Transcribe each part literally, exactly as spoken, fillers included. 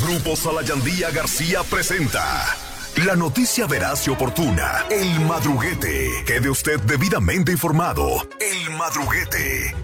Grupo Salayandía García presenta la noticia veraz y oportuna, El Madruguete. Quede usted debidamente informado. El Madruguete.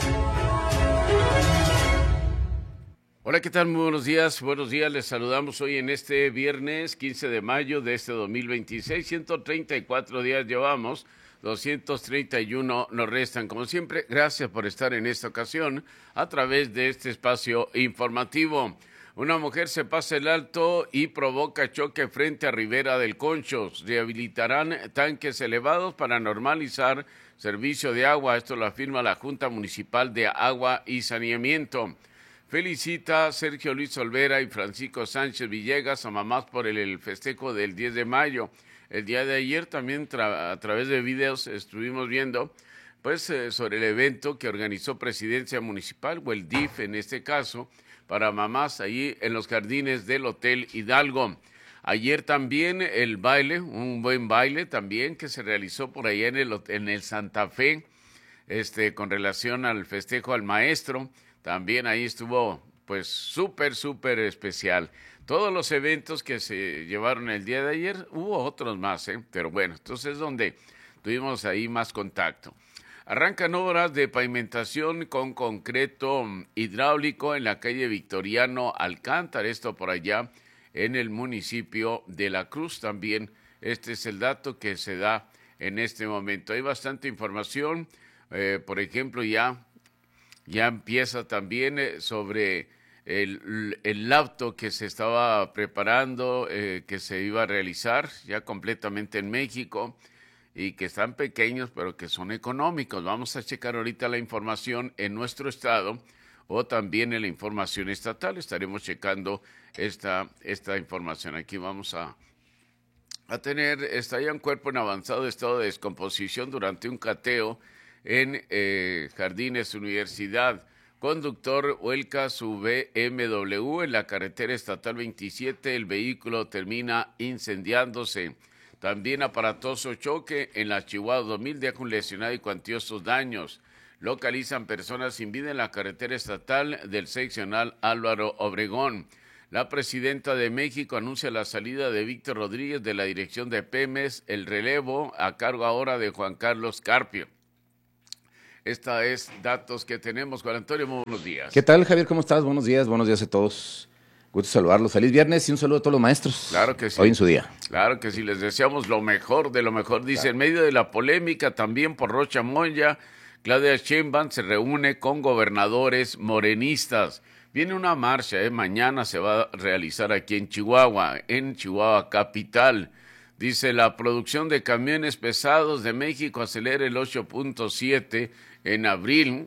Hola, ¿qué tal? Muy buenos días. Buenos días, les saludamos hoy en este viernes quince de mayo de este dos mil veintiséis. ciento treinta y cuatro días llevamos, doscientos treinta y uno nos restan. Como siempre, gracias por estar en esta ocasión a través de este espacio informativo. Una mujer se pasa el alto y provoca choque frente a Ribera del Concho. Rehabilitarán tanques elevados para normalizar servicio de agua. Esto lo afirma la Junta Municipal de Agua y Saneamiento. Felicita a Sergio Luis Olvera y Francisco Sánchez Villegas a mamás por el, el festejo del diez de mayo. El día de ayer también tra a través de videos estuvimos viendo pues eh, sobre el evento que organizó Presidencia Municipal o el D I F en este caso para mamás ahí en los jardines del Hotel Hidalgo. Ayer también el baile, un buen baile también que se realizó por allá en el, en el Santa Fe, este, con relación al festejo al maestro. También ahí estuvo pues súper, súper especial. Todos los eventos que se llevaron el día de ayer, hubo otros más, ¿eh? Pero bueno, entonces es donde tuvimos ahí más contacto. Arrancan obras de pavimentación con concreto hidráulico en la calle Victoriano Alcántara, esto por allá en el municipio de La Cruz también. Este es el dato que se da en este momento. Hay bastante información, eh, por ejemplo, ya, ya empieza también eh, sobre el, el auto que se estaba preparando, eh, que se iba a realizar ya completamente en México, y que están pequeños, pero que son económicos. Vamos a checar ahorita la información en nuestro estado o también en la información estatal. Estaremos checando esta, esta información. Aquí vamos a, a tener, está ya un cuerpo en avanzado estado de descomposición durante un cateo en eh, Jardines Universidad. Conductor vuelca su B M W en la carretera estatal veintisiete. El vehículo termina incendiándose. También aparatoso choque en la Chihuahua dos mil, deja un lesionado y cuantiosos daños. Localizan personas sin vida en la carretera estatal del seccional Álvaro Obregón. La presidenta de México anuncia la salida de Víctor Rodríguez de la dirección de Pemex, el relevo a cargo ahora de Juan Carlos Carpio. Esta es datos que tenemos. Juan Antonio, muy buenos días. ¿Qué tal, Javier? ¿Cómo estás? Buenos días, buenos días a todos. Gusto saludarlos. Feliz viernes y un saludo a todos los maestros. Claro que sí. Hoy en su día. Claro que sí, les deseamos lo mejor de lo mejor. Dice, claro. En medio de la polémica también por Rocha Moya, Claudia Sheinbaum se reúne con gobernadores morenistas. Viene una marcha, ¿eh? Mañana se va a realizar aquí en Chihuahua, en Chihuahua capital. Dice, la producción de camiones pesados de México acelera el ocho punto siete en abril.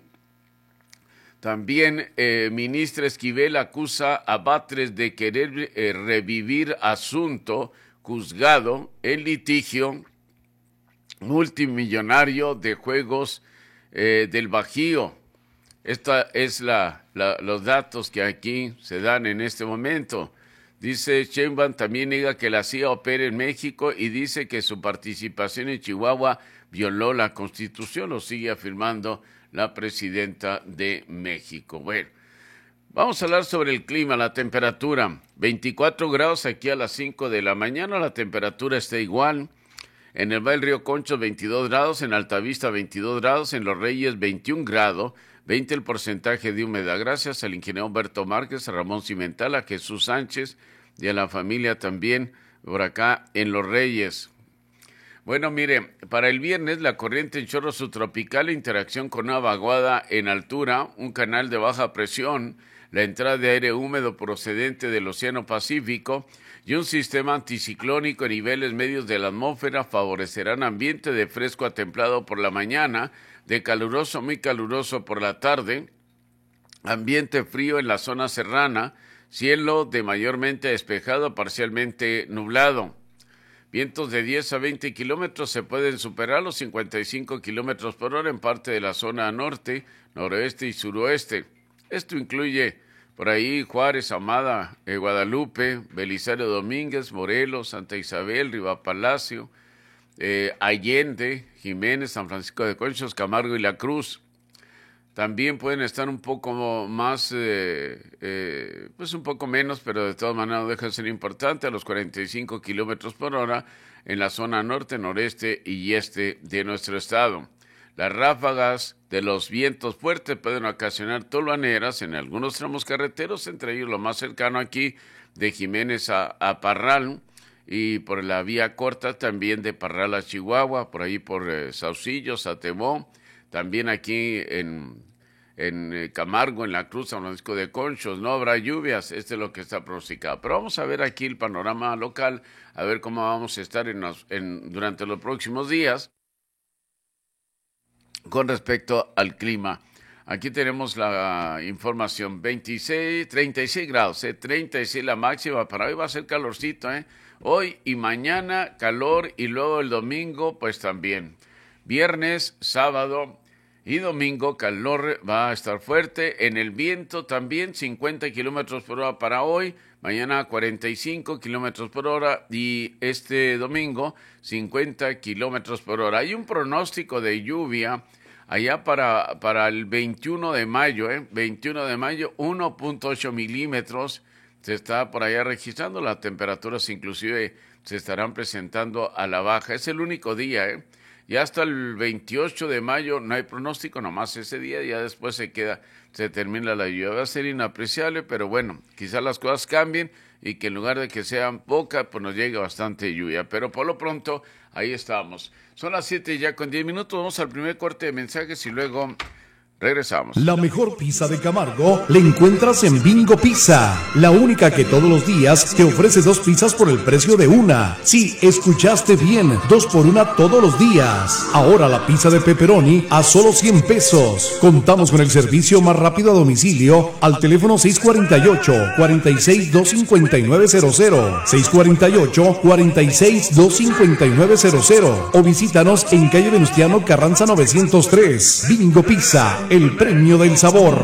También, eh, ministra Esquivel acusa a Batres de querer eh, revivir asunto juzgado en litigio multimillonario de Juegos eh, del Bajío. Esta es la, la, los datos que aquí se dan en este momento. Dice, Sheinbaum también niega que la C I A opere en México y dice que su participación en Chihuahua violó la Constitución, lo sigue afirmando la presidenta de México. Bueno, vamos a hablar sobre el clima, la temperatura. veinticuatro grados aquí a las cinco de la mañana, la temperatura está igual. En el Valle del Río Conchos, veintidós grados, en Altavista, veintidós grados, en Los Reyes, veintiún grados, veinte el porcentaje de humedad. Gracias al ingeniero Humberto Márquez, a Ramón Cimental, a Jesús Sánchez y a la familia también por acá en Los Reyes. Bueno, mire, para el viernes la corriente en chorro subtropical, interacción con una vaguada en altura, un canal de baja presión, la entrada de aire húmedo procedente del Océano Pacífico y un sistema anticiclónico en niveles medios de la atmósfera favorecerán ambiente de fresco a templado por la mañana, de caluroso a muy caluroso por la tarde, ambiente frío en la zona serrana, cielo de mayormente despejado a parcialmente nublado. Vientos de diez a veinte kilómetros se pueden superar los cincuenta y cinco kilómetros por hora en parte de la zona norte, noroeste y suroeste. Esto incluye por ahí Juárez, Ahumada, eh, Guadalupe, Belisario Domínguez, Morelos, Santa Isabel, Rivapalacio, eh, Allende, Jiménez, San Francisco de Conchos, Camargo y La Cruz. También pueden estar un poco más eh, eh, pues un poco menos, pero de todas maneras no deja de ser importante, a los cuarenta y cinco kilómetros por hora en la zona norte, noreste y este de nuestro estado. Las ráfagas de los vientos fuertes pueden ocasionar tolvaneras en algunos tramos carreteros, entre ellos lo más cercano aquí de Jiménez a, a Parral, y por la vía corta también de Parral a Chihuahua, por ahí por eh, Saucillo, Satemó, también aquí en, en eh, Camargo, en la Cruz, San Francisco de Conchos, no habrá lluvias, este es lo que está pronosticado. Pero vamos a ver aquí el panorama local, a ver cómo vamos a estar en los, en, durante los próximos días con respecto al clima. Aquí tenemos la información, veintiséis, treinta y seis grados, eh, treinta y seis la máxima, para hoy va a ser calorcito, ¿eh? Hoy y mañana calor y luego el domingo pues también. Viernes, sábado y domingo calor va a estar fuerte. En el viento también cincuenta kilómetros por hora para hoy. Mañana cuarenta y cinco kilómetros por hora y este domingo cincuenta kilómetros por hora. Hay un pronóstico de lluvia allá para, para el veintiuno de mayo, ¿eh? veintiuno de mayo, uno punto ocho milímetros. Se está por allá registrando, las temperaturas inclusive se estarán presentando a la baja. Es el único día, ¿eh? Ya hasta el veintiocho de mayo no hay pronóstico, nomás ese día, ya después se queda, se termina la lluvia. Va a ser inapreciable, pero bueno, quizás las cosas cambien y que en lugar de que sean poca, pues nos llegue bastante lluvia. Pero por lo pronto, ahí estamos. Son las siete ya con diez minutos, vamos al primer corte de mensajes y luego regresamos. La mejor pizza de Camargo la encuentras en Bingo Pizza, la única que todos los días te ofrece dos pizzas por el precio de una. Sí, escuchaste bien, dos por una todos los días. Ahora la pizza de pepperoni a solo cien pesos. Contamos con el servicio más rápido a domicilio al teléfono seis cuatro ocho, cuatro seis dos cinco nueve cero cero, seis cuatro ocho, cuatro seis dos cinco nueve cero cero o visítanos en calle Venustiano Carranza novecientos tres. Bingo Pizza, el premio del sabor.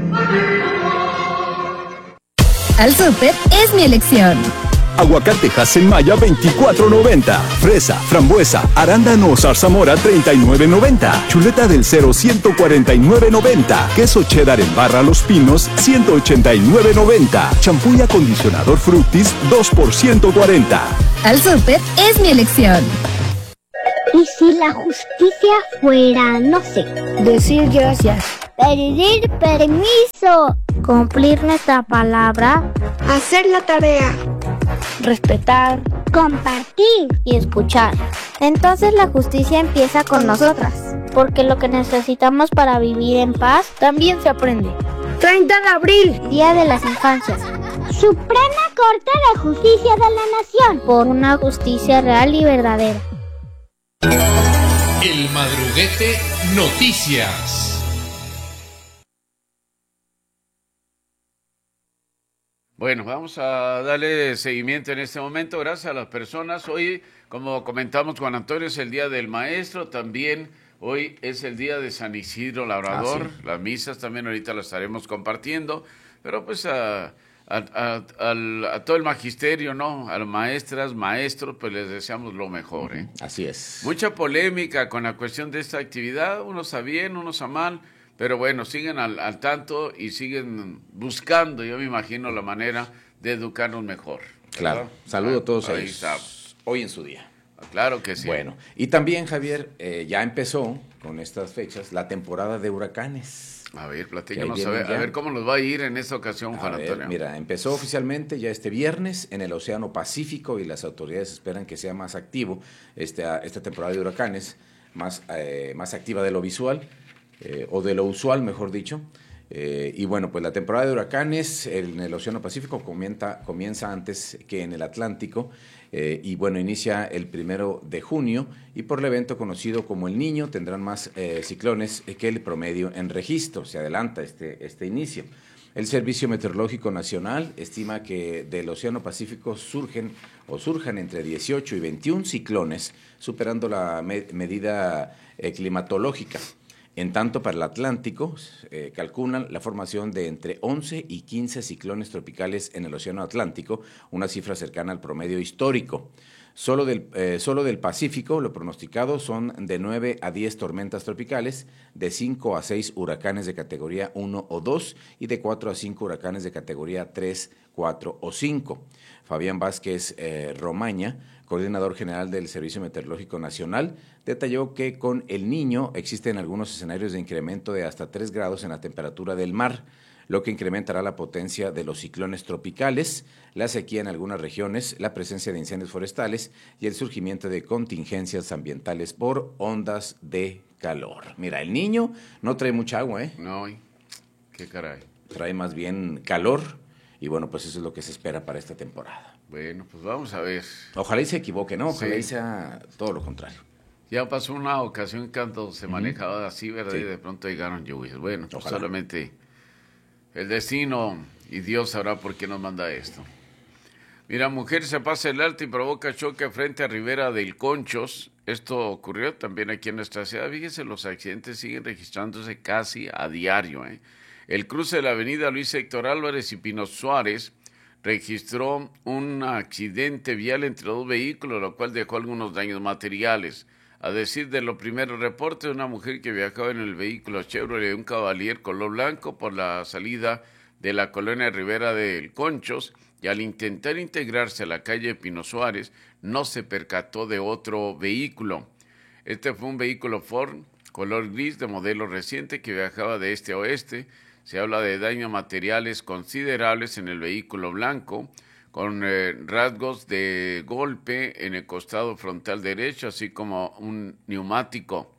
Al súper es mi elección. Aguacate Hass-en-Maya veinticuatro noventa. Fresa, frambuesa, arándano o zarzamora treinta y nueve noventa. Chuleta del Cero ciento cuarenta y nueve noventa. Queso cheddar en barra Los Pinos ciento ochenta y nueve noventa. Champú y acondicionador Fructis dos por ciento cuarenta. Al súper es mi elección. ¿Y si la justicia fuera, no sé, decir gracias, pedir permiso, cumplir nuestra palabra, hacer la tarea, respetar, compartir y escuchar? Entonces la justicia empieza con nosotras, porque lo que necesitamos para vivir en paz también se aprende. treinta de abril, Día de las Infancias. Suprema Corte de Justicia de la Nación, por una justicia real y verdadera. El Madruguete Noticias. Bueno, vamos a darle seguimiento en este momento. Gracias a las personas. Hoy, como comentamos, Juan Antonio, es el Día del Maestro. También hoy es el Día de San Isidro Labrador. Ah, sí. Las misas también ahorita las estaremos compartiendo. Pero pues a... A, a, a, a todo el magisterio, ¿no? A las maestras, maestros, pues les deseamos lo mejor, ¿eh? Así es. Mucha polémica con la cuestión de esta actividad, unos a bien, unos a mal, pero bueno, siguen al, al tanto y siguen buscando, yo me imagino, la manera de educarnos mejor, ¿verdad? Claro, saludo a todos ahí ellos. Estamos. Hoy en su día. Claro que sí. Bueno, y también, Javier, eh, ya empezó con estas fechas la temporada de huracanes. A ver, platícanos, a ver, a ver cómo nos va a ir en esta ocasión, Juan Antonio. Mira, empezó oficialmente ya este viernes en el Océano Pacífico y las autoridades esperan que sea más activo esta, esta temporada de huracanes, más, eh, más activa de lo visual, eh, o de lo usual, mejor dicho. Eh, y bueno, pues la temporada de huracanes en el Océano Pacífico comienza, comienza antes que en el Atlántico. Eh, y bueno, inicia el primero de junio y por el evento conocido como El Niño tendrán más eh, ciclones que el promedio en registro. Se adelanta este, este inicio. El Servicio Meteorológico Nacional estima que del Océano Pacífico surgen o surjan entre dieciocho y veintiún ciclones, superando la me- medida eh, climatológica. En tanto, para el Atlántico, eh, calculan la formación de entre once y quince ciclones tropicales en el Océano Atlántico, una cifra cercana al promedio histórico. Solo del, eh, solo del Pacífico, lo pronosticado son de nueve a diez tormentas tropicales, de cinco a seis huracanes de categoría uno o dos y de cuatro a cinco huracanes de categoría tres, cuatro o cinco. Fabián Vázquez eh, Romaña, coordinador general del Servicio Meteorológico Nacional, detalló que con El Niño existen algunos escenarios de incremento de hasta tres grados en la temperatura del mar, lo que incrementará la potencia de los ciclones tropicales, la sequía en algunas regiones, la presencia de incendios forestales y el surgimiento de contingencias ambientales por ondas de calor. Mira, El Niño no trae mucha agua, ¿eh? No, qué caray. Trae más bien calor y bueno, pues eso es lo que se espera para esta temporada. Bueno, pues vamos a ver. Ojalá y se equivoque, ¿no? Ojalá Sí. y sea todo lo contrario. Ya pasó una ocasión cuando se manejaba así, ¿verdad? Sí. Y de pronto llegaron lluvias. Bueno, pues Ojalá. solamente el destino y Dios sabrá por qué nos manda esto. Mira, mujer se pasa el alto y provoca choque frente a Ribera del Conchos. Esto ocurrió también aquí en nuestra ciudad. Fíjense, los accidentes siguen registrándose casi a diario, ¿eh? El cruce de la avenida Luis Héctor Álvarez y Pino Suárez registró un accidente vial entre dos vehículos, lo cual dejó algunos daños materiales. A decir de los primeros reportes, una mujer que viajaba en el vehículo Chevrolet de un Cavalier color blanco por la salida de la colonia Ribera del Conchos y al intentar integrarse a la calle Pino Suárez no se percató de otro vehículo. Este fue un vehículo Ford color gris de modelo reciente que viajaba de este a oeste. Se habla de daños materiales considerables en el vehículo blanco, con eh, rasgos de golpe en el costado frontal derecho, así como un neumático.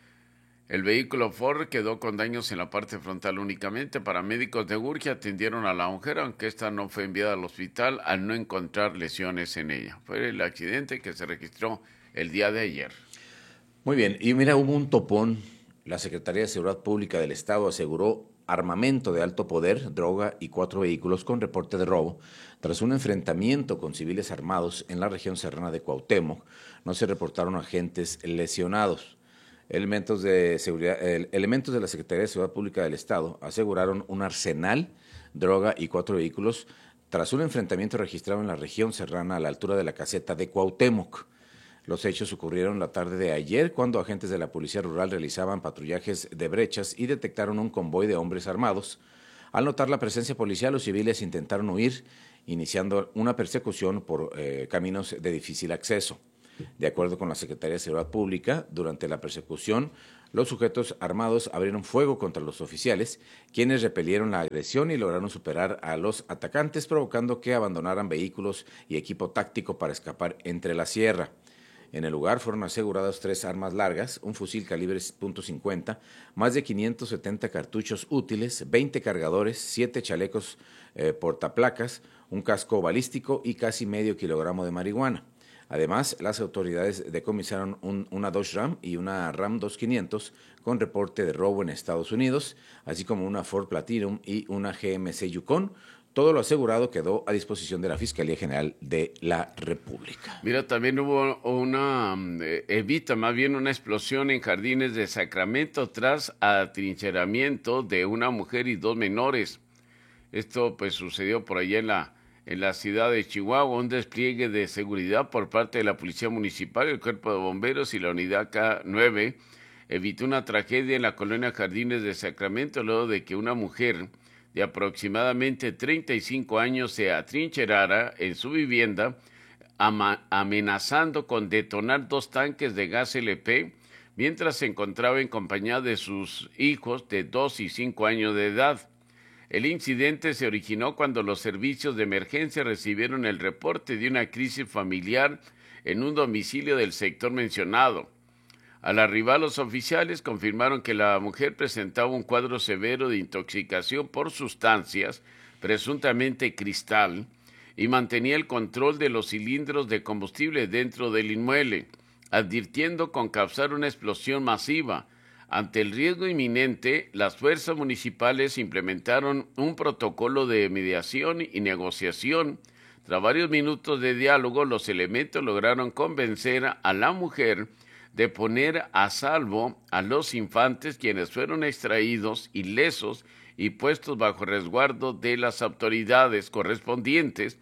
El vehículo Ford quedó con daños en la parte frontal únicamente. Paramédicos de Gurgia atendieron a la mujer, aunque esta no fue enviada al hospital al no encontrar lesiones en ella. Fue el accidente que se registró el día de ayer. Muy bien, y mira, hubo un topón. La Secretaría de Seguridad Pública del Estado aseguró armamento de alto poder, droga y cuatro vehículos con reporte de robo. Tras un enfrentamiento con civiles armados en la región serrana de Cuauhtémoc, no se reportaron agentes lesionados. Elementos de seguridad, eh, elementos de la Secretaría de Seguridad Pública del Estado aseguraron un arsenal, droga y cuatro vehículos tras un enfrentamiento registrado en la región serrana a la altura de la caseta de Cuauhtémoc. Los hechos ocurrieron la tarde de ayer cuando agentes de la Policía Rural realizaban patrullajes de brechas y detectaron un convoy de hombres armados. Al notar la presencia policial, los civiles intentaron huir, iniciando una persecución por eh, caminos de difícil acceso. De acuerdo con la Secretaría de Seguridad Pública, durante la persecución, los sujetos armados abrieron fuego contra los oficiales, quienes repelieron la agresión y lograron superar a los atacantes, provocando que abandonaran vehículos y equipo táctico para escapar entre la sierra. En el lugar fueron aseguradas tres armas largas, un fusil calibre punto cincuenta, más de quinientos setenta cartuchos útiles, veinte cargadores, siete chalecos eh, portaplacas, un casco balístico y casi medio kilogramo de marihuana. Además, las autoridades decomisaron un, una Dodge Ram y una Ram dos quinientos con reporte de robo en Estados Unidos, así como una Ford Platinum y una G M C Yukon. Todo lo asegurado quedó a disposición de la Fiscalía General de la República. Mira, también hubo una, eh, evita más bien una explosión en Jardines de Sacramento tras atrincheramiento de una mujer y dos menores. Esto pues sucedió por allá en la, en la ciudad de Chihuahua. Un despliegue de seguridad por parte de la Policía Municipal, el Cuerpo de Bomberos y la Unidad K nueve evitó una tragedia en la colonia Jardines de Sacramento luego de que una mujer de aproximadamente treinta y cinco años se atrincherara en su vivienda, ama- amenazando con detonar dos tanques de gas L P mientras se encontraba en compañía de sus hijos de dos y cinco años de edad. El incidente se originó cuando los servicios de emergencia recibieron el reporte de una crisis familiar en un domicilio del sector mencionado. Al arribar los oficiales confirmaron que la mujer presentaba un cuadro severo de intoxicación por sustancias, presuntamente cristal, y mantenía el control de los cilindros de combustible dentro del inmueble, advirtiendo con causar una explosión masiva. Ante el riesgo inminente, las fuerzas municipales implementaron un protocolo de mediación y negociación. Tras varios minutos de diálogo, los elementos lograron convencer a la mujer de poner a salvo a los infantes, quienes fueron extraídos ilesos y puestos bajo resguardo de las autoridades correspondientes,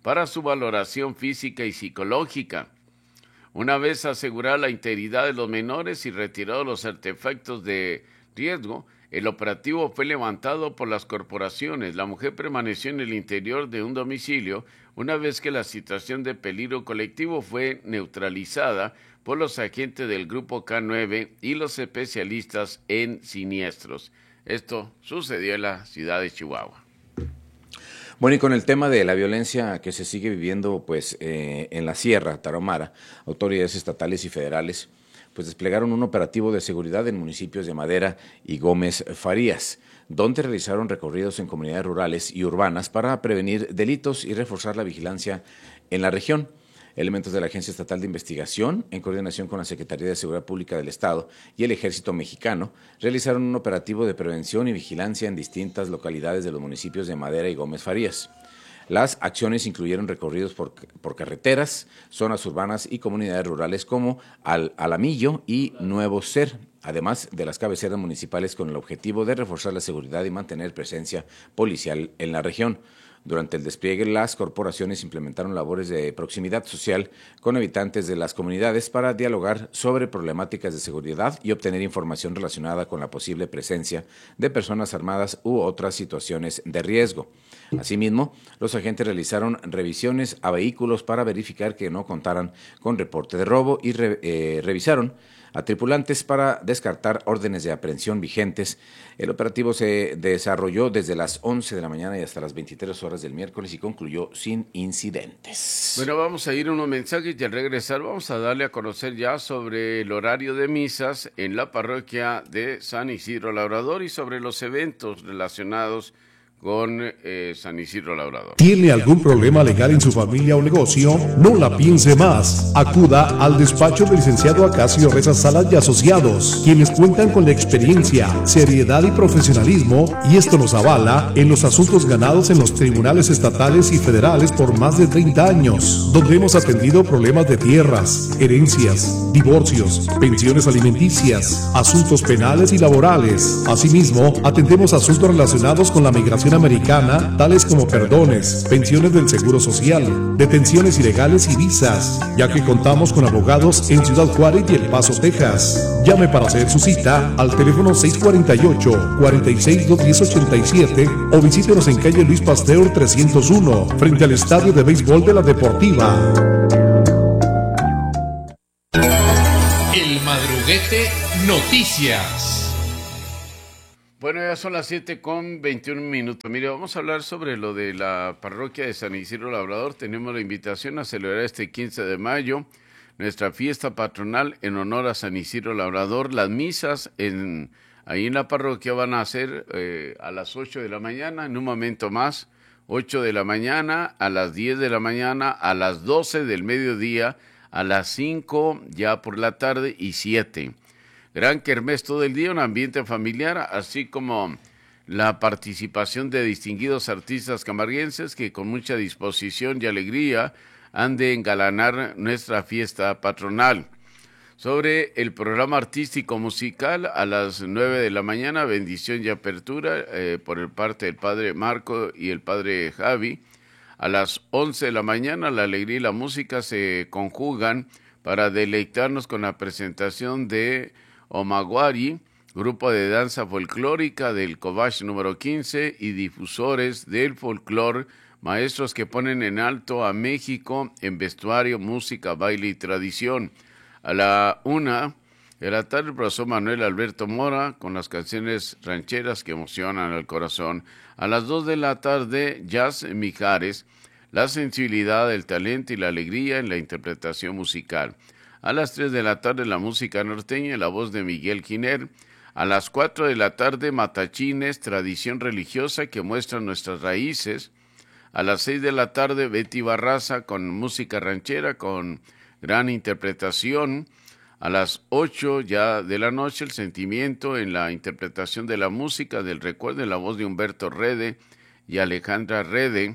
para su valoración física y psicológica. Una vez asegurada la integridad de los menores y retirados los artefactos de riesgo, el operativo fue levantado por las corporaciones. La mujer permaneció en el interior de un domicilio una vez que la situación de peligro colectivo fue neutralizada por los agentes del Grupo K nueve y los especialistas en siniestros. Esto sucedió en la ciudad de Chihuahua. Bueno, y con el tema de la violencia que se sigue viviendo pues eh, en la Sierra Tarahumara, autoridades estatales y federales pues desplegaron un operativo de seguridad en municipios de Madera y Gómez Farías, donde realizaron recorridos en comunidades rurales y urbanas para prevenir delitos y reforzar la vigilancia en la región. Elementos de la Agencia Estatal de Investigación, en coordinación con la Secretaría de Seguridad Pública del Estado y el Ejército Mexicano, realizaron un operativo de prevención y vigilancia en distintas localidades de los municipios de Madera y Gómez Farías. Las acciones incluyeron recorridos por, por carreteras, zonas urbanas y comunidades rurales como Al, Alamillo y Nuevo Ser, además de las cabeceras municipales con el objetivo de reforzar la seguridad y mantener presencia policial en la región. Durante el despliegue, las corporaciones implementaron labores de proximidad social con habitantes de las comunidades para dialogar sobre problemáticas de seguridad y obtener información relacionada con la posible presencia de personas armadas u otras situaciones de riesgo. Asimismo, los agentes realizaron revisiones a vehículos para verificar que no contaran con reporte de robo y re, eh, revisaron a tripulantes para descartar órdenes de aprehensión vigentes. El operativo se desarrolló desde las once de la mañana y hasta las veintitrés horas del miércoles y concluyó sin incidentes. Bueno, vamos a ir a unos mensajes y al regresar vamos a darle a conocer ya sobre el horario de misas en la parroquia de San Isidro Labrador y sobre los eventos relacionados con eh, San Isidro Labrador. ¿Tiene algún problema legal en su familia o negocio? No la piense más. Acuda al despacho del licenciado Acacio Reza Salas y Asociados, quienes cuentan con la experiencia, seriedad y profesionalismo, y esto nos avala en los asuntos ganados en los tribunales estatales y federales por más de treinta años, donde hemos atendido problemas de tierras, herencias, divorcios, pensiones alimenticias, asuntos penales y laborales. Asimismo, atendemos asuntos relacionados con la migración americana, tales como perdones, pensiones del Seguro Social, detenciones ilegales y visas, ya que contamos con abogados en Ciudad Juárez y El Paso, Texas. Llame para hacer su cita al teléfono seis cuatro ocho, cuatro seis, dos uno cero, ocho siete o visítenos en calle Luis Pasteur trescientos uno, frente al Estadio de Béisbol de la Deportiva. El Madruguete Noticias. Bueno, ya son las siete con veintiún minutos. Mire, vamos a hablar sobre lo de la parroquia de San Isidro Labrador. Tenemos la invitación a celebrar este quince de mayo nuestra fiesta patronal en honor a San Isidro Labrador. Las misas en, ahí en la parroquia van a ser eh, a las ocho de la mañana, en un momento más, ocho de la mañana, a las diez de la mañana, a las doce del mediodía, a las cinco ya por la tarde y siete. Gran kermés todo el día, un ambiente familiar, así como la participación de distinguidos artistas camarguenses que con mucha disposición y alegría han de engalanar nuestra fiesta patronal. Sobre el programa artístico musical, a las nueve de la mañana, bendición y apertura eh, por el parte del padre Marco y el padre Javi. A las once de la mañana, la alegría y la música se conjugan para deleitarnos con la presentación de Omaguari, grupo de danza folclórica del Cobach número quince y difusores del folclor, maestros que ponen en alto a México en vestuario, música, baile y tradición. A la una de la tarde, el profesor Manuel Alberto Mora con las canciones rancheras que emocionan al corazón. A las dos de la tarde, Jazz Mijares, la sensibilidad, el talento y la alegría en la interpretación musical. A las tres de la tarde, la música norteña, la voz de Miguel Giner. A las cuatro de la tarde, matachines, tradición religiosa que muestra nuestras raíces. A las seis de la tarde, Betty Barraza con música ranchera, con gran interpretación. A las ocho ya de la noche, el sentimiento en la interpretación de la música del recuerdo en la voz de Humberto Rede y Alejandra Rede.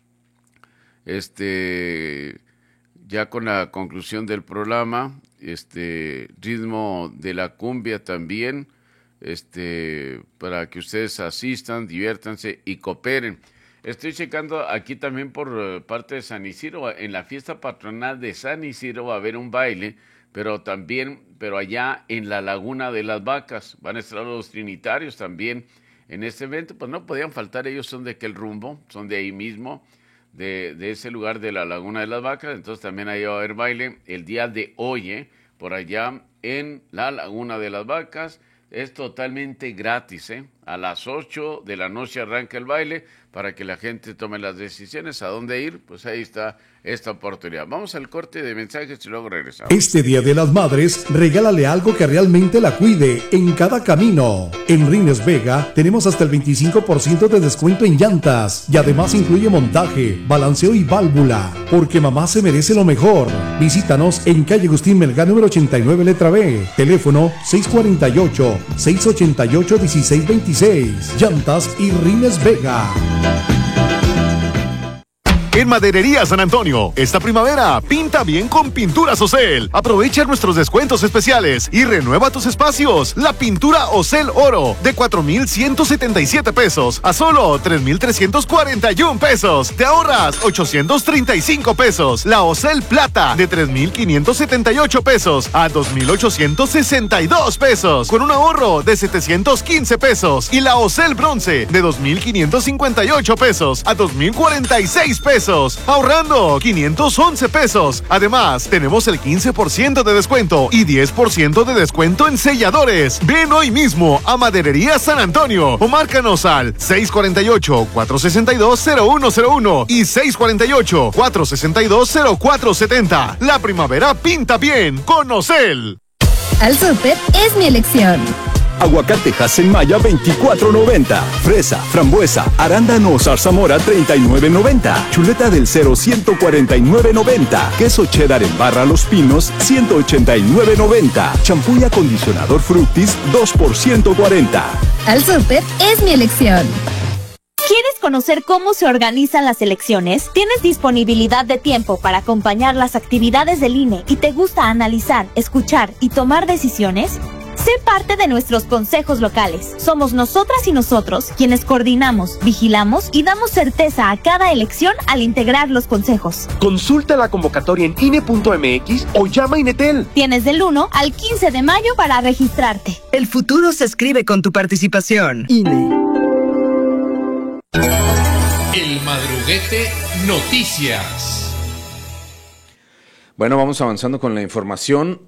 Este... Ya con la conclusión del programa, este ritmo de la cumbia también, este para que ustedes asistan, diviértanse y cooperen. Estoy checando aquí también por uh, parte de San Isidro. En la fiesta patronal de San Isidro va a haber un baile, pero también, pero allá en la Laguna de las Vacas. Van a estar los trinitarios también en este evento. Pues no podían faltar, ellos son de aquel rumbo, son de ahí mismo, de, de ese lugar de la Laguna de las Vacas. Entonces también ahí va a haber baile el día de hoy, ¿eh? Por allá en la Laguna de las Vacas. Es totalmente gratis, ¿eh? A las ocho de la noche arranca el baile para que la gente tome las decisiones a dónde ir. Pues ahí está esta oportunidad. Vamos al corte de mensajes y luego regresamos. Este Día de las Madres, regálale algo que realmente la cuide en cada camino. En Rines Vega tenemos hasta el veinticinco por ciento de descuento en llantas y además incluye montaje, balanceo y válvula, porque mamá se merece lo mejor. Visítanos en calle Agustín Melgar número ochenta y nueve, letra B. Teléfono seis cuatro ocho, seis ocho ocho, uno seis dos seis. Llantas y Rines Vega. En Maderería San Antonio, esta primavera, pinta bien con Pinturas Ocel. Aprovecha nuestros descuentos especiales y renueva tus espacios. La pintura Ocel Oro, de cuatro mil ciento setenta y siete pesos a solo tres mil trescientos cuarenta y uno pesos. Te ahorras ochocientos treinta y cinco pesos. La Ocel Plata, de tres mil quinientos setenta y ocho pesos a dos mil ochocientos sesenta y dos pesos, con un ahorro de setecientos quince pesos. Y la Ocel Bronce, de dos mil quinientos cincuenta y ocho pesos a dos mil cuarenta y seis pesos. Ahorrando quinientos once pesos. Además, tenemos el quince por ciento de descuento y diez por ciento de descuento en selladores. Ven hoy mismo a Maderería San Antonio o márcanos al seis cuatro ocho, cuatro seis dos, cero uno cero uno y seis cuatro ocho, cuatro seis dos, cero cuatro siete cero. La primavera pinta bien con Ocel. Al Súper es mi elección. Aguacate Maya veinticuatro noventa. Fresa, frambuesa, arándano, zarzamora treinta y nueve noventa. Chuleta del cero ciento cuarenta y nueve noventa. Queso cheddar en barra Los Pinos ciento ochenta y nueve noventa. Champú y acondicionador Fructis dos por ciento cuarenta. Al Súper es mi elección. ¿Quieres conocer cómo se organizan las elecciones? ¿Tienes disponibilidad de tiempo para acompañar las actividades del I N E y te gusta analizar, escuchar y tomar decisiones? Sé parte de nuestros consejos locales. Somos nosotras y nosotros quienes coordinamos, vigilamos y damos certeza a cada elección al integrar los consejos. Consulta la convocatoria en I N E punto M X o llama a Inetel. Tienes del uno al quince de mayo para registrarte. El futuro se escribe con tu participación. I N E. El Madruguete Noticias. Bueno, vamos avanzando con la información.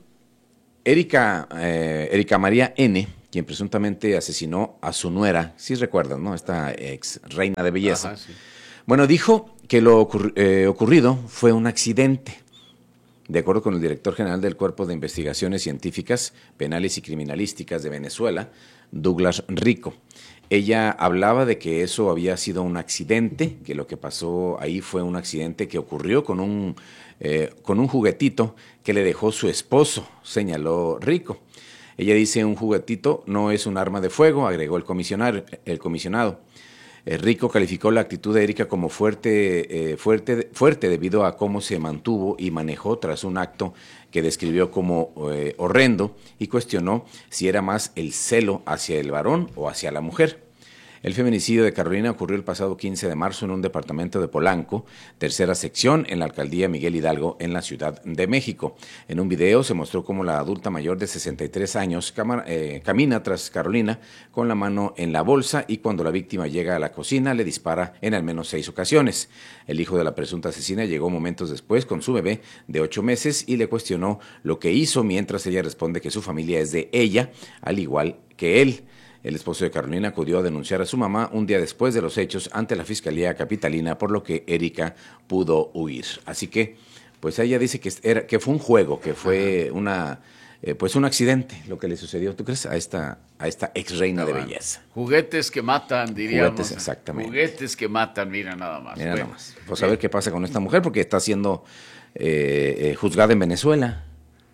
Erika, eh, Erika María N., quien presuntamente asesinó a su nuera, si recuerdan, ¿no? Esta ex reina de belleza. Ajá, sí. Bueno, dijo que lo ocurri- eh, ocurrido fue un accidente. De acuerdo con el director general del Cuerpo de Investigaciones Científicas, Penales y Criminalísticas de Venezuela, Douglas Rico. Ella hablaba de que eso había sido un accidente, que lo que pasó ahí fue un accidente que ocurrió con un, eh, con un juguetito que le dejó su esposo, señaló Rico. Ella dice, un juguetito no es un arma de fuego, agregó el comisionado. El comisionado. Eh, Rico calificó la actitud de Erika como fuerte, eh, fuerte, fuerte debido a cómo se mantuvo y manejó tras un acto que describió como eh, horrendo y cuestionó si era más el celo hacia el varón o hacia la mujer. El feminicidio de Carolina ocurrió el pasado quince de marzo en un departamento de Polanco, tercera sección, en la alcaldía Miguel Hidalgo, en la Ciudad de México. En un video se mostró cómo la adulta mayor de sesenta y tres años cama, eh, camina tras Carolina con la mano en la bolsa y cuando la víctima llega a la cocina le dispara en al menos seis ocasiones. El hijo de la presunta asesina llegó momentos después con su bebé de ocho meses y le cuestionó lo que hizo mientras ella responde que su familia es de ella, al igual que él. El esposo de Carolina acudió a denunciar a su mamá un día después de los hechos ante la Fiscalía Capitalina, por lo que Erika pudo huir. Así que, pues ella dice que, era, que fue un juego, que fue una, eh, pues un accidente lo que le sucedió, ¿tú crees? A esta, a esta ex reina de belleza. Juguetes que matan, diríamos. Juguetes, exactamente. Juguetes que matan, mira nada más. Mira bueno, nada más. Pues a ver qué pasa con esta mujer, porque está siendo eh, eh, juzgada en Venezuela.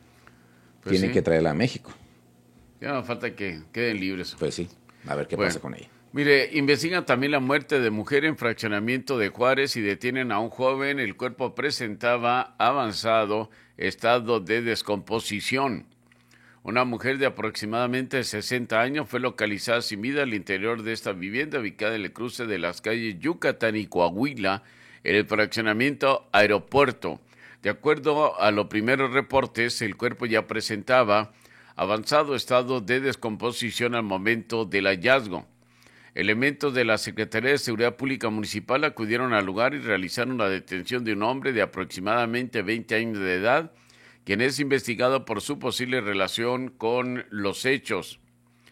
Pues Tienen sí. que traerla a México. Ya no falta que queden libres. Pues sí, a ver qué bueno, pasa con ella. Mire, investigan también la muerte de mujer en fraccionamiento de Juárez y detienen a un joven. El cuerpo presentaba avanzado estado de descomposición. Una mujer de aproximadamente sesenta años fue localizada sin vida al interior de esta vivienda ubicada en el cruce de las calles Yucatán y Coahuila, en el fraccionamiento Aeropuerto. De acuerdo a los primeros reportes, el cuerpo ya presentaba avanzado estado de descomposición al momento del hallazgo. Elementos de la Secretaría de Seguridad Pública Municipal acudieron al lugar y realizaron la detención de un hombre de aproximadamente veinte años de edad, quien es investigado por su posible relación con los hechos.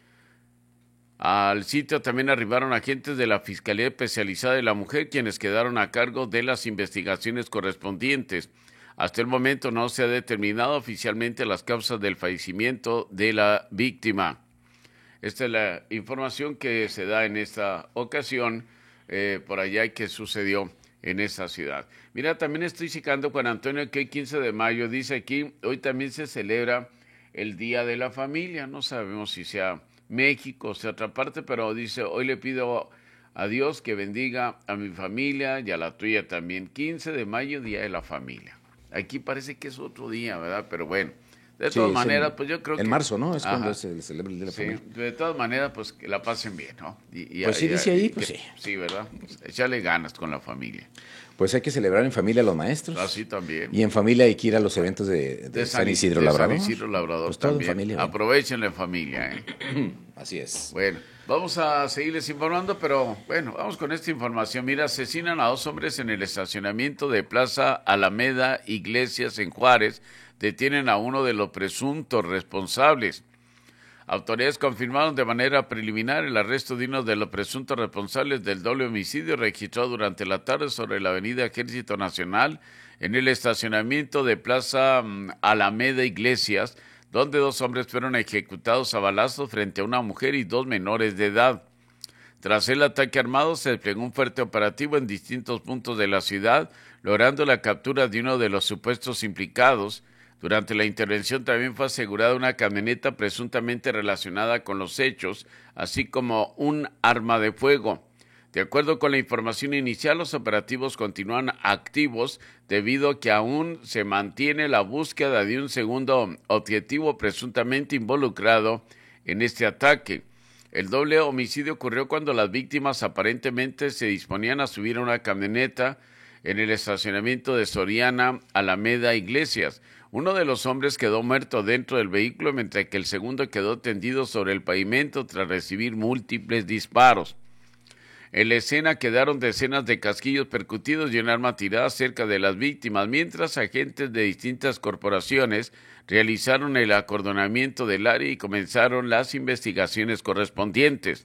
Al sitio también arribaron agentes de la Fiscalía Especializada de la Mujer, quienes quedaron a cargo de las investigaciones correspondientes. Hasta el momento no se ha determinado oficialmente las causas del fallecimiento de la víctima. Esta es la información que se da en esta ocasión eh, por allá que sucedió en esa ciudad. Mira, también estoy checando con Antonio que hoy quince de mayo, dice aquí, hoy también se celebra el Día de la Familia. No sabemos si sea México o sea otra parte, pero dice, hoy le pido a Dios que bendiga a mi familia y a la tuya también. quince de mayo, Día de la Familia. Aquí parece que es otro día, ¿verdad? Pero bueno, de sí, todas maneras, en, pues yo creo en que... En marzo, ¿no? Es Ajá. cuando se celebra el Día de la Sí, Familia. de todas maneras, pues que la pasen bien, ¿no? Y, y, pues sí, y, dice y, ahí, pues que, sí. Sí, ¿verdad? Pues, échale ganas con la familia. Pues hay que celebrar en familia a los maestros. Así también. Y en familia hay que ir a los eventos de, de, de San, San Isidro de Labrador. San Isidro Labrador pues todo también. en familia. ¿verdad? Aprovechenla en familia, ¿eh? Así es. Bueno, vamos a seguirles informando, pero bueno, vamos con esta información. Mira, asesinan a dos hombres en el estacionamiento de Plaza Alameda Iglesias en Juárez. Detienen a uno de los presuntos responsables. Autoridades confirmaron de manera preliminar el arresto de uno de los presuntos responsables del doble homicidio registrado durante la tarde sobre la avenida Ejército Nacional en el estacionamiento de Plaza Alameda Iglesias, donde dos hombres fueron ejecutados a balazos frente a una mujer y dos menores de edad. Tras el ataque armado se desplegó un fuerte operativo en distintos puntos de la ciudad, logrando la captura de uno de los supuestos implicados. Durante la intervención también fue asegurada una camioneta presuntamente relacionada con los hechos, así como un arma de fuego. De acuerdo con la información inicial, los operativos continúan activos debido a que aún se mantiene la búsqueda de un segundo objetivo presuntamente involucrado en este ataque. El doble homicidio ocurrió cuando las víctimas aparentemente se disponían a subir a una camioneta en el estacionamiento de Soriana Alameda Iglesias. Uno de los hombres quedó muerto dentro del vehículo, mientras que el segundo quedó tendido sobre el pavimento tras recibir múltiples disparos. En la escena quedaron decenas de casquillos percutidos y un arma tirada cerca de las víctimas, mientras agentes de distintas corporaciones realizaron el acordonamiento del área y comenzaron las investigaciones correspondientes.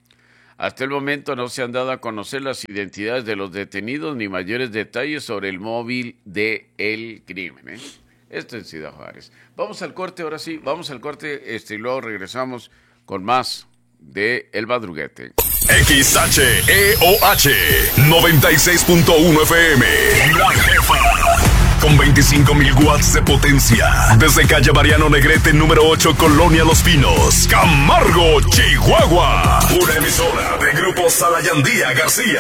Hasta el momento no se han dado a conocer las identidades de los detenidos ni mayores detalles sobre el móvil del crimen, ¿eh? Esto en Ciudad Juárez. Vamos al corte, ahora sí, vamos al corte este, y luego regresamos con más de El Madruguete. X H E O H noventa y seis punto uno F M. La Jefa. Con veinticinco mil watts de potencia. Desde calle Mariano Negrete, número ocho, Colonia Los Pinos. Camargo, Chihuahua. Una emisora de Grupo Salayandía García.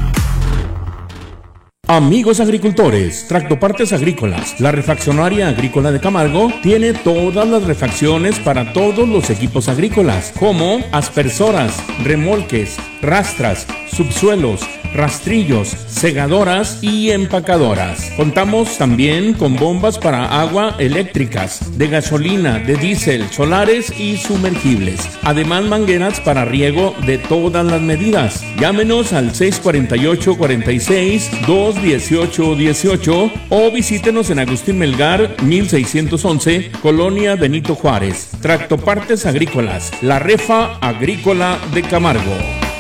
Amigos agricultores, Tractopartes Agrícolas, la refaccionaria agrícola de Camargo tiene todas las refacciones para todos los equipos agrícolas, como aspersoras, remolques, rastras, subsuelos, rastrillos, segadoras y empacadoras. Contamos también con bombas para agua eléctricas, de gasolina, de diésel, solares y sumergibles. Además, mangueras para riego de todas las medidas. Llámenos al seis cuatro ocho, cuatro seis, dos dieciocho dieciocho o visítenos en Agustín Melgar, mil seiscientos once, Colonia Benito Juárez. Tractopartes Agrícolas, la refa agrícola de Camargo.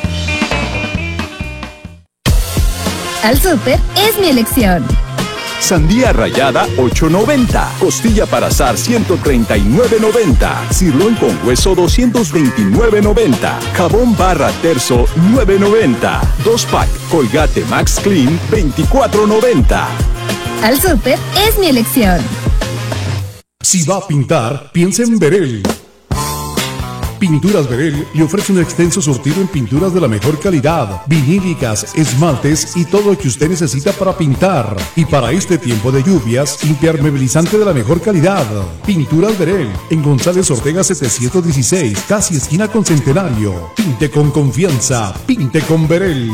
Al Súper es mi elección. Sandía rallada ocho noventa, costilla para asar ciento treinta y nueve noventa, sirloin con hueso doscientos veintinueve noventa, jabón barra terzo nueve noventa, dos pack Colgate Max Clean veinticuatro noventa. Al Súper es mi elección. Si va a pintar, piensa en Verel. Pinturas Verel le ofrece un extenso surtido en pinturas de la mejor calidad, vinílicas, esmaltes y todo lo que usted necesita para pintar. Y para este tiempo de lluvias, impermeabilizante de la mejor calidad. Pinturas Verel, en González Ortega setecientos dieciséis, casi esquina con Centenario. Pinte con confianza, pinte con Verel.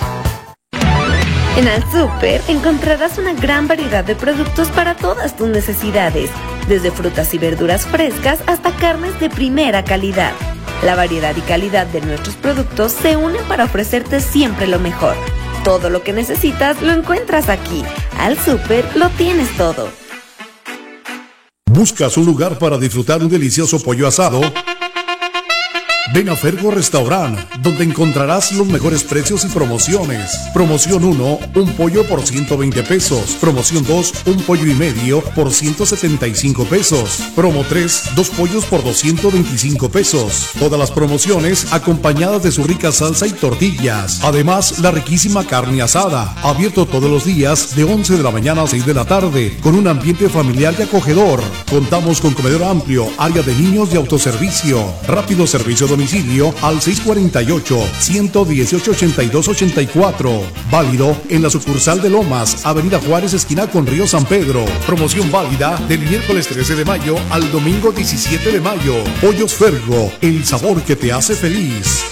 En Al Súper encontrarás una gran variedad de productos para todas tus necesidades, desde frutas y verduras frescas hasta carnes de primera calidad. La variedad y calidad de nuestros productos se unen para ofrecerte siempre lo mejor. Todo lo que necesitas lo encuentras aquí. Al Súper lo tienes todo. ¿Buscas un lugar para disfrutar un delicioso pollo asado? Ven a Fergo Restaurant, donde encontrarás los mejores precios y promociones. Promoción uno, un pollo por ciento veinte pesos. Promoción dos, un pollo y medio por ciento setenta y cinco pesos. Promo tres, dos pollos por doscientos veinticinco pesos. Todas las promociones acompañadas de su rica salsa y tortillas. Además, la riquísima carne asada. Abierto todos los días de once de la mañana a seis de la tarde, con un ambiente familiar y acogedor. Contamos con comedor amplio, área de niños y autoservicio. Rápido servicio domicilio al seis cuatro ocho, uno uno ocho, ocho dos ocho cuatro. Válido en la sucursal de Lomas, Avenida Juárez, esquina con Río San Pedro. Promoción válida del miércoles trece de mayo al domingo diecisiete de mayo. Pollos Fergo, el sabor que te hace feliz.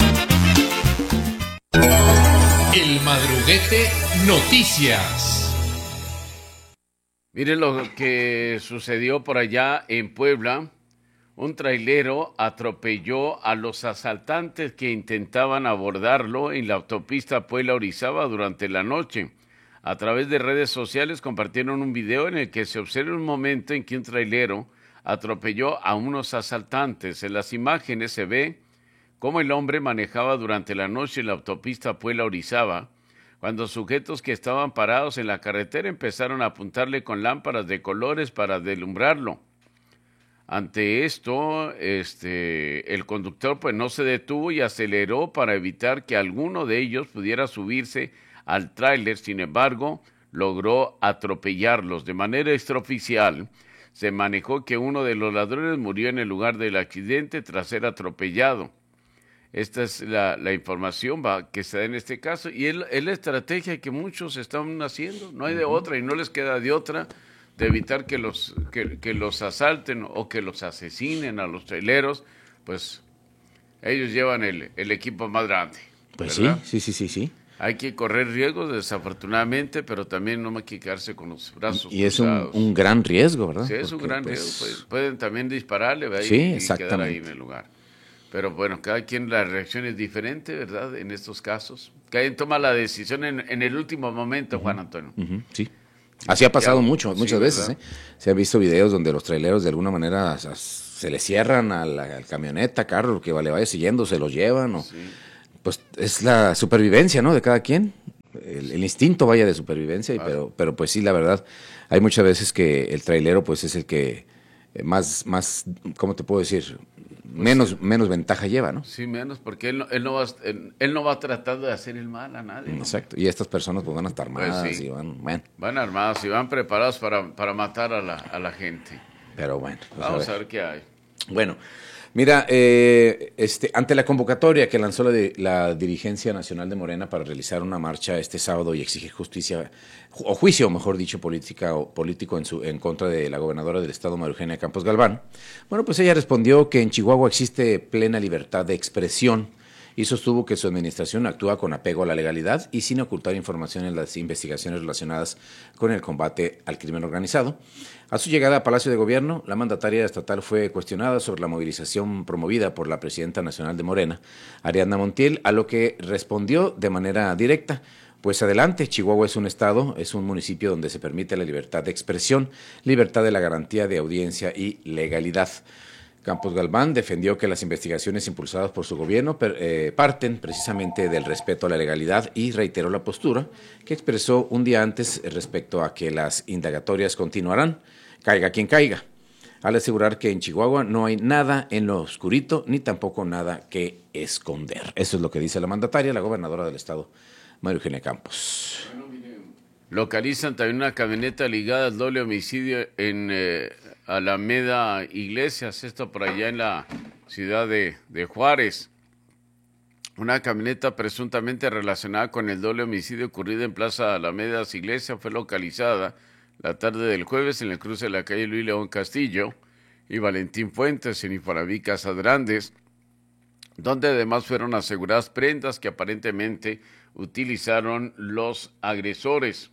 El Madruguete Noticias. Miren lo que sucedió por allá en Puebla. Un trailero atropelló a los asaltantes que intentaban abordarlo en la autopista Puebla-Orizaba durante la noche. A través de redes sociales compartieron un video en el que se observa un momento en que un trailero atropelló a unos asaltantes. En las imágenes se ve cómo el hombre manejaba durante la noche en la autopista Puebla-Orizaba, cuando sujetos que estaban parados en la carretera empezaron a apuntarle con lámparas de colores para deslumbrarlo. Ante esto, este, el conductor pues no se detuvo y aceleró para evitar que alguno de ellos pudiera subirse al tráiler. Sin embargo, logró atropellarlos. De manera extraoficial, se manejó que uno de los ladrones murió en el lugar del accidente tras ser atropellado. Esta es la, la información va, que se da en este caso y es, es la estrategia que muchos están haciendo. No hay de otra y no les queda de otra de evitar que los, que, que los asalten o que los asesinen a los traileros. Pues ellos llevan el, el equipo más grande. Pues ¿verdad? sí, sí, sí, sí, sí. Hay que correr riesgos, desafortunadamente, pero también no hay que quedarse con los brazos Y es un, cruzados. un gran riesgo, ¿verdad? Sí, es un Porque, gran pues, riesgo. Pues, pueden también dispararle, ¿verdad? Sí, y, y exactamente. quedar ahí en el lugar. Pero bueno, cada quien la reacción es diferente, ¿verdad? En estos casos. Cada quien toma la decisión en, en el último momento, uh-huh. Juan Antonio. Uh-huh. Sí. Así ha pasado ya, mucho, muchas sí, veces. ¿eh? Se han visto videos donde los traileros de alguna manera se le cierran a la, a la camioneta, carro, que le vaya siguiendo, se los llevan. O, sí. Pues es la supervivencia, ¿no? De cada quien. El, el instinto vaya de supervivencia, claro. y, pero, pero pues sí, la verdad, hay muchas veces que el trailero pues es el que más, más ¿cómo te puedo decir? Pues menos, sí. menos ventaja lleva, ¿no? Sí, menos, porque él no, él, no va, él, él no va tratando de hacer el mal a nadie. ¿no? Exacto, y estas personas pues van a estar armadas pues sí. y van, bueno. Van armados y van preparados para, para matar a la, a la gente. Pero bueno. Pues Vamos a ver. a ver qué hay. Bueno, mira, eh, este, ante la convocatoria que lanzó la, de, la dirigencia nacional de Morena para realizar una marcha este sábado y exigir justicia, o juicio, mejor dicho, política o político en, su, en contra de la gobernadora del estado, María Eugenia Campos Galván, bueno, pues ella respondió que en Chihuahua existe plena libertad de expresión y sostuvo que su administración actúa con apego a la legalidad y sin ocultar información en las investigaciones relacionadas con el combate al crimen organizado. A su llegada a Palacio de Gobierno, la mandataria estatal fue cuestionada sobre la movilización promovida por la presidenta nacional de Morena, Ariadna Montiel, a lo que respondió de manera directa: pues adelante, Chihuahua es un estado, es un municipio donde se permite la libertad de expresión, libertad de la garantía de audiencia y legalidad. Campos Galván defendió que las investigaciones impulsadas por su gobierno per, eh, parten precisamente del respeto a la legalidad y reiteró la postura que expresó un día antes respecto a que las indagatorias continuarán, caiga quien caiga, al asegurar que en Chihuahua no hay nada en lo oscurito ni tampoco nada que esconder. Eso es lo que dice la mandataria, la gobernadora del estado, María Eugenia Campos. Localizan también una camioneta ligada al doble homicidio en eh, Alameda Iglesias, esto por allá en la ciudad de, de Juárez. Una camioneta presuntamente relacionada con el doble homicidio ocurrido en Plaza Alamedas Iglesia fue localizada la tarde del jueves en el cruce de la calle Luis León Castillo y Valentín Fuentes en Infonavit Casas Grandes, donde además fueron aseguradas prendas que aparentemente utilizaron los agresores.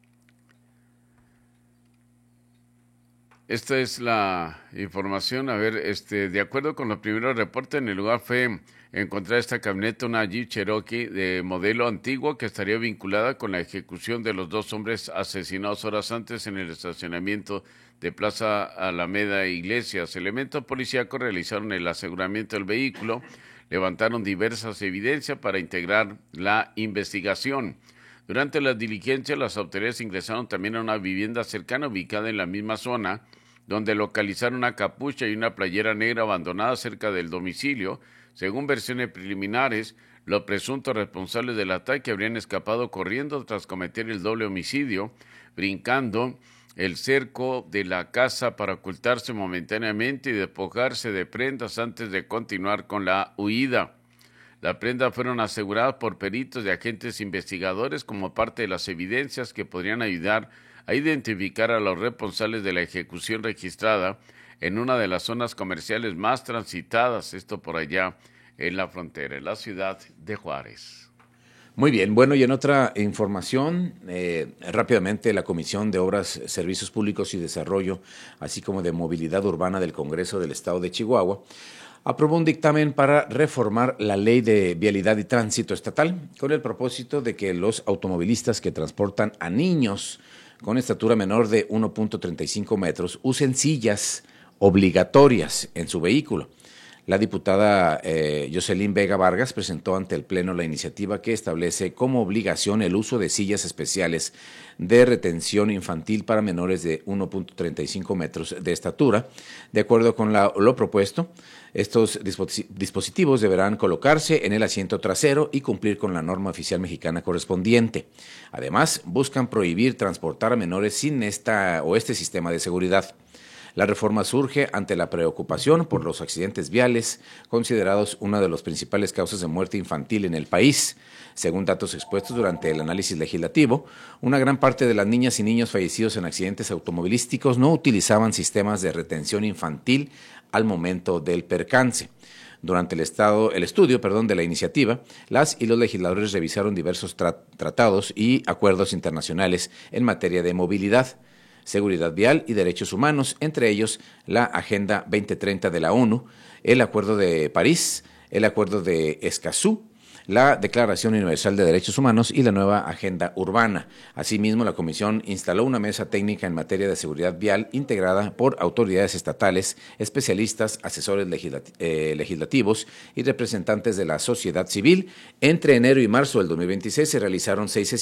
Esta es la información. A ver, este, de acuerdo con los primeros reportes, en el lugar fue encontrar esta camioneta, una Jeep Cherokee de modelo antiguo que estaría vinculada con la ejecución de los dos hombres asesinados horas antes en el estacionamiento de Plaza Alameda Iglesias. Elementos policíacos realizaron el aseguramiento del vehículo, levantaron diversas evidencias para integrar la investigación. Durante las diligencias, las autoridades ingresaron también a una vivienda cercana ubicada en la misma zona, donde localizaron una capucha y una playera negra abandonada cerca del domicilio. Según versiones preliminares, los presuntos responsables del ataque habrían escapado corriendo tras cometer el doble homicidio, brincando el cerco de la casa para ocultarse momentáneamente y despojarse de prendas antes de continuar con la huida. Las prendas fueron aseguradas por peritos y agentes investigadores como parte de las evidencias que podrían ayudar a identificar a los responsables de la ejecución registrada en una de las zonas comerciales más transitadas, esto por allá en la frontera, en la ciudad de Juárez. Muy bien, bueno, y en otra información, eh, rápidamente la Comisión de Obras, Servicios Públicos y Desarrollo, así como de Movilidad Urbana del Congreso del Estado de Chihuahua, aprobó un dictamen para reformar la Ley de Vialidad y Tránsito Estatal con el propósito de que los automovilistas que transportan a niños con estatura menor de uno punto treinta y cinco metros usen sillas obligatorias en su vehículo. La diputada eh, Jocelyn Vega Vargas presentó ante el Pleno la iniciativa que establece como obligación el uso de sillas especiales de retención infantil para menores de uno punto treinta y cinco metros de estatura. De acuerdo con la, lo propuesto, estos dispositivos deberán colocarse en el asiento trasero y cumplir con la norma oficial mexicana correspondiente. Además, buscan prohibir transportar a menores sin esta o este sistema de seguridad. La reforma surge ante la preocupación por los accidentes viales, considerados una de las principales causas de muerte infantil en el país. Según datos expuestos durante el análisis legislativo, una gran parte de las niñas y niños fallecidos en accidentes automovilísticos no utilizaban sistemas de retención infantil al momento del percance. Durante el, estado, el estudio perdón, de la iniciativa, las y los legisladores revisaron diversos tra- tratados y acuerdos internacionales en materia de movilidad, seguridad vial y derechos humanos, entre ellos la Agenda veinte treinta de la ONU, el Acuerdo de París, el Acuerdo de Escazú, la Declaración Universal de Derechos Humanos y la nueva Agenda Urbana. Asimismo, la Comisión instaló una mesa técnica en materia de seguridad vial integrada por autoridades estatales, especialistas, asesores legislat- eh, legislativos y representantes de la sociedad civil. Entre enero y marzo del dos mil veintiséis se realizaron seis sesiones